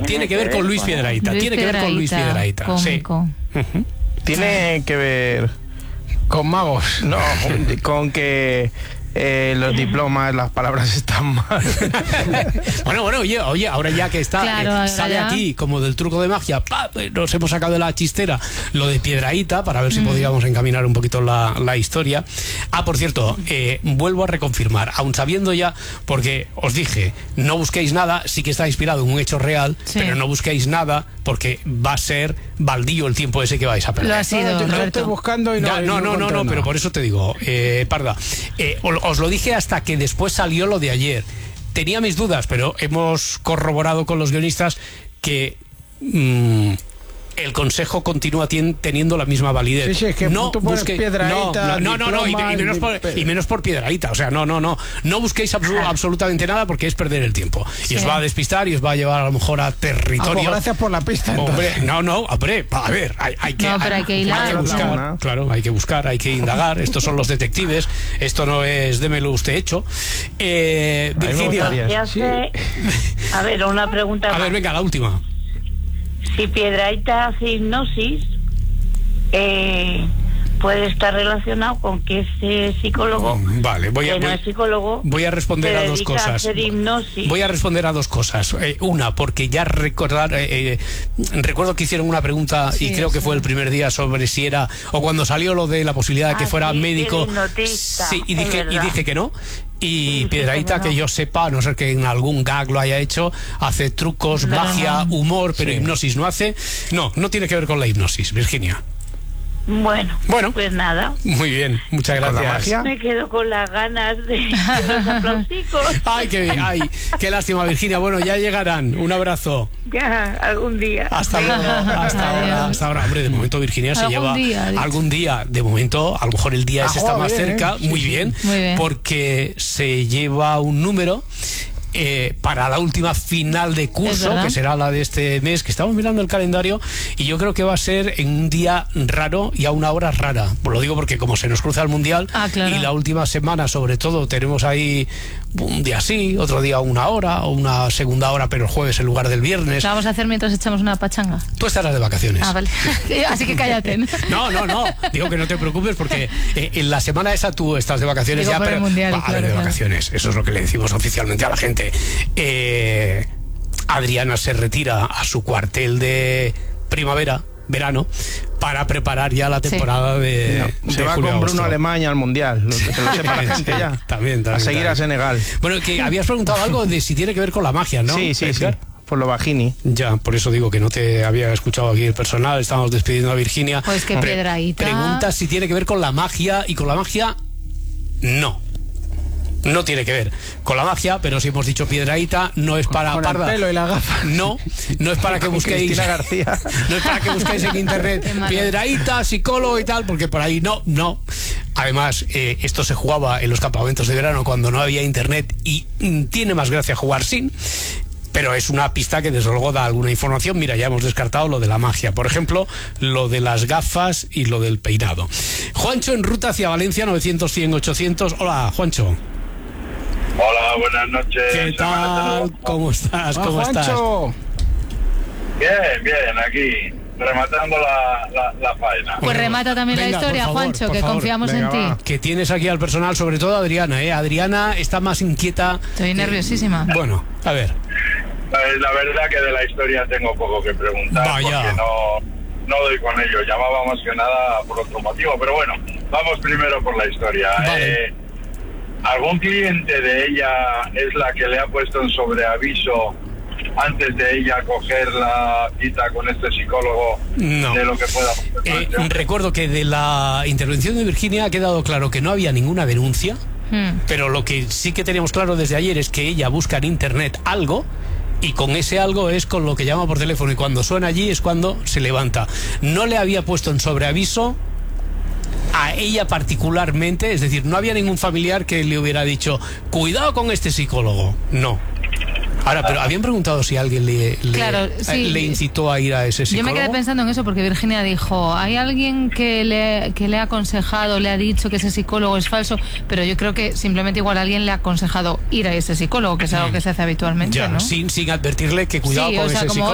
Tiene que ver con Luis Piedrahita. Tiene que ver con Luis Piedrahita. Sí. Tiene que ver con magos. No, con que los diplomas, las palabras están mal. Bueno, oye, ahora ya que está, claro, sale ya aquí como del truco de magia, nos hemos sacado de la chistera lo de Piedrahita para ver si podíamos encaminar un poquito la historia. Por cierto, vuelvo a reconfirmar, aun sabiendo ya, porque os dije, no busquéis nada, sí que está inspirado en un hecho real, pero no busquéis nada porque va a ser baldío el tiempo ese que vais a perder. Lo ha sido, yo estoy buscando y no, pero por eso te digo, Parda, os lo dije hasta que después salió lo de ayer. Tenía mis dudas, pero hemos corroborado con los guionistas que el consejo continúa teniendo la misma validez. Sí, es que no tú pones Piedrahita, y menos por Piedrahita. O sea, no busquéis absolutamente nada porque es perder el tiempo. Y os va a despistar y os va a llevar a lo mejor a territorio. Pues gracias por la pista. Hombre, a ver, hay que hilar. Hay que buscar, claro, hay que buscar, hay que indagar. Estos son los detectives. Esto no es démelo usted hecho. Virginia. A ver, una pregunta. A ver, venga, la última. Si Piedrahita hace hipnosis, puede estar relacionado con que ese psicólogo, no es psicólogo, voy a responder a dos cosas. Voy a responder a dos cosas. Una, porque ya recuerdo que hicieron una pregunta y creo que fue el primer día sobre si era, o cuando salió lo de la posibilidad de que fuera médico. Sí, y dije que no. Y Piedrahita, que yo sepa, a no ser que en algún gag lo haya hecho, hace trucos, magia, humor, pero hipnosis no hace. No tiene que ver con la hipnosis, Virginia. Bueno, pues nada. Muy bien, muchas gracias. Me quedo con las ganas de los aplausicos. Ay, qué lástima, Virginia. Bueno, ya llegarán. Un abrazo. Ya, algún día. Hasta luego. Hasta ahora. Hombre, de momento Virginia se lleva algún día. De momento, a lo mejor el día ese está más cerca. Muy bien. Porque se lleva un número para la última final de curso, que será la de este mes, que estamos mirando el calendario, y yo creo que va a ser en un día raro y a una hora rara. Pues lo digo porque como se nos cruza el Mundial, y la última semana sobre todo tenemos ahí un día sí, otro día una hora, o una segunda hora, pero el jueves en lugar del viernes. ¿Lo vamos a hacer mientras echamos una pachanga? Tú estarás de vacaciones. Vale. Así que cállate. No. Digo que no te preocupes porque en la semana esa tú estás de vacaciones. Digo, ya, pero mundial, de vacaciones. Eso es lo que le decimos oficialmente a la gente. Adriana se retira a su cuartel de verano, para preparar ya la temporada de se va con Bruno Alemania al Mundial, que lo sepa la gente ya. También, a seguir a Senegal. Bueno, que habías preguntado algo de si tiene que ver con la magia, ¿no? Sí. Por lo Bajini. Ya, por eso digo que no te había escuchado aquí el personal. Estamos despidiendo a Virginia. Pues que Piedrahita. Pregunta si tiene que ver con la magia, y con la magia no tiene que ver con la magia, pero si hemos dicho Piedrahita, no es para Parda. El pelo y la gafa. No es para que busquéis García. No es para que busquéis en internet Piedrahita, psicólogo y tal, porque por ahí no. Además, esto se jugaba en los campamentos de verano cuando no había internet, y tiene más gracia jugar sin. Pero es una pista que desde luego da alguna información. Mira, ya hemos descartado lo de la magia, por ejemplo, lo de las gafas y lo del peinado. Juancho en ruta hacia Valencia, 900-100-800. Hola, Juancho. Hola, buenas noches. ¿Qué tal? ¿Cómo estás? ¿Cómo estás? Bien, aquí, rematando la faena. Pues remata también la historia, Juancho, que confiamos en ti. Que tienes aquí al personal, sobre todo Adriana, Adriana está más inquieta. Estoy nerviosísima. Bueno, a ver. La verdad que de la historia tengo poco que preguntar. Vaya. Porque no doy con ello. Llamaba más que nada por otro motivo, pero bueno, vamos primero por la historia. Vale. ¿Algún cliente de ella es la que le ha puesto en sobreaviso antes de ella coger la cita con este psicólogo de lo que pueda pasar? Recuerdo que de la intervención de Virginia ha quedado claro que no había ninguna denuncia, pero lo que sí que teníamos claro desde ayer es que ella busca en internet algo, y con ese algo es con lo que llama por teléfono, y cuando suena allí es cuando se levanta. No le había puesto en sobreaviso a ella particularmente, es decir, no había ningún familiar que le hubiera dicho cuidado con este psicólogo. No. Ahora, pero habían preguntado si alguien le incitó a ir a ese psicólogo. Yo me quedé pensando en eso porque Virginia dijo, hay alguien que le ha aconsejado, le ha dicho que ese psicólogo es falso, pero yo creo que simplemente igual alguien le ha aconsejado ir a ese psicólogo, que es algo que se hace habitualmente, ya, ¿no? sin advertirle que cuidado con ese psicólogo.